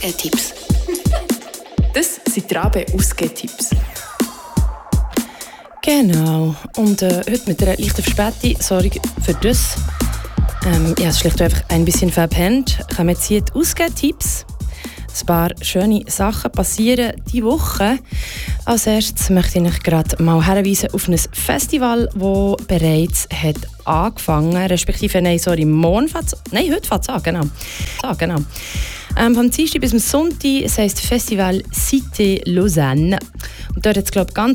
Ausgeh-Tipps. Das sind die Rabe Ausgeh-Tipps. Genau. Und heute mit einer leichten Verspätung, sorry für das. Ich habe schlicht einfach ein bisschen verpennt. Kommen jetzt hier die Ausgeh-Tipps. Ein paar schöne Sachen passieren diese Woche. Als erstes möchte ich euch gerade mal hinweisen auf ein Festival, das bereits hat angefangen, respektive, heute fängt es an, genau. Vom Dienstag bis zum Sonntag, es heisst Festival Cité Lausanne. Und dort hat es, glaube ich, ganz